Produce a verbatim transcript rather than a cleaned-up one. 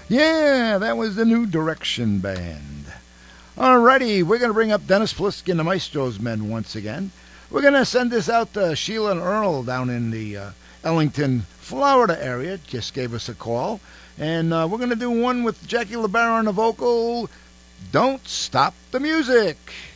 Yeah, that was the New Direction Band. Alrighty, we're going to bring up Dennis Pliskin, the Maestro's Men, once again. We're going to send this out to Sheila and Earl down in the uh, Ellington, Florida area. Just gave us a call. And uh, we're going to do one with Jackie LaBarre on the vocal. Don't Stop the Music.